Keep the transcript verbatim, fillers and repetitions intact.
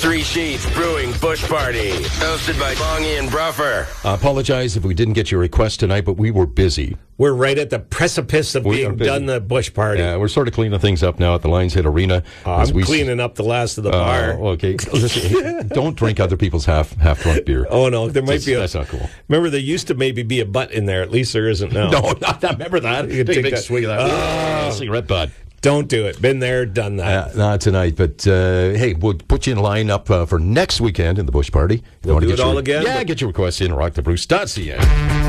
Three Sheets Brewing Bush Party, hosted by Bongie and Bruffer. I apologize if we didn't get your request tonight, but we were busy. We're right at the precipice of We are being busy. done the Bush Party. Yeah, we're sort of cleaning things up now at the Lions Head Arena. Uh, as I'm we cleaning up the last of the bar. Oh, okay. Listen, don't drink other people's half half drunk beer. Oh, no, there might That's- be a... that's not cool. Remember, there used to maybe be a butt in there. At least there isn't now. No, not that. Remember that? You can Take a take big that- swig of that. Oh. Cigarette butt. Don't do it. Been there, done that. Uh, not tonight, but uh, hey, we'll put you in line up uh, for next weekend in the Bush Party. You We'll wanna do get it your- all again? Yeah, get your requests in, rock the bruce dot c a.